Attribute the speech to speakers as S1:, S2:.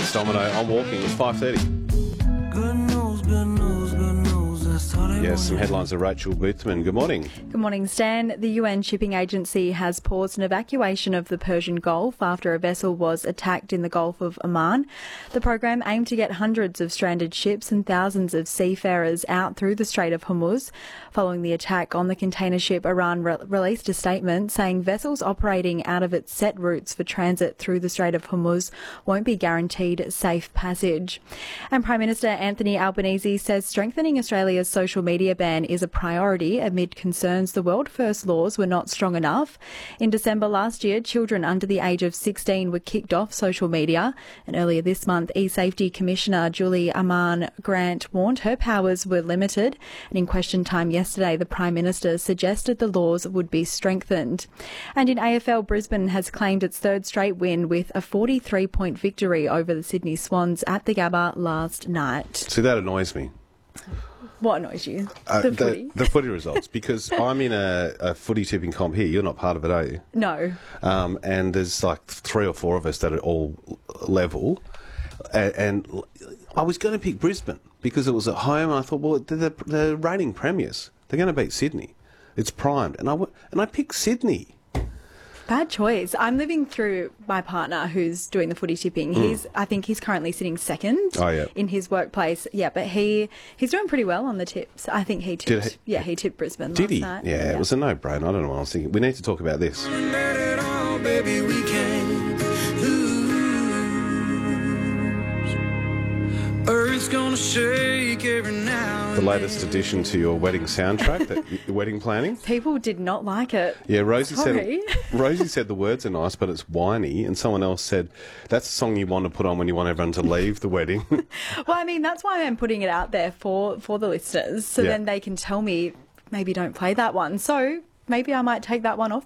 S1: It's Domino. I'm walking. It's 5:30.
S2: Good news, good news, good news. That's all they
S1: Yes,
S2: want.
S1: some headlines of Rachel Boothman. Good morning.
S3: Good morning, Stan. The UN Shipping Agency has paused an evacuation of the Persian Gulf after a vessel was attacked in the Gulf of Oman. The program aimed to get hundreds of stranded ships and thousands of seafarers out through the Strait of Hormuz. Following the attack on the container ship, Iran released a statement saying vessels operating out of its set routes for transit through the Strait of Hormuz won't be guaranteed safe passage. And Prime Minister Anthony Albanese says strengthening Australia's social media ban is a priority amid concerns the World First laws were not strong enough. In December last year, children under the age of 16 were kicked off social media. And earlier this month, eSafety Commissioner Julie Aman Grant warned her powers were limited. And in question time yesterday, the Prime Minister suggested the laws would be strengthened. And in AFL, Brisbane has claimed its third straight win with a 43-point victory over the Sydney Swans at the Gabba last night.
S1: See, that annoys me.
S3: What annoys you? The footy?
S1: The footy results, because I'm in a footy tipping comp here. You're not part of it, are you?
S3: No.
S1: And there's like 3 or 4 of us that are all level. And I was going to pick Brisbane because it was at home, and I thought, well, they're the reigning premiers. They're going to beat Sydney. It's primed. And I picked Sydney.
S3: Bad choice. I'm living through my partner who's doing the footy tipping. I think he's currently sitting second in his workplace. Yeah, but he's doing pretty well on the tips. I think he tipped. He tipped Brisbane last night.
S1: Yeah, it was a no-brainer. I don't know what I was thinking. We need to talk about this.
S2: Let it all, baby, we can lose. Earth's gonna shake every now and
S1: The latest addition to your wedding soundtrack, your wedding planning.
S3: People did not like it.
S1: Yeah, Rosie
S3: Sorry.
S1: said the words are nice, but it's whiny. And someone else said, that's the song you want to put on when you want everyone to leave the wedding.
S3: Well, I mean, that's why I'm putting it out there for the listeners, so
S1: Yeah.
S3: then they can tell me maybe don't play that one. So maybe I might take that one off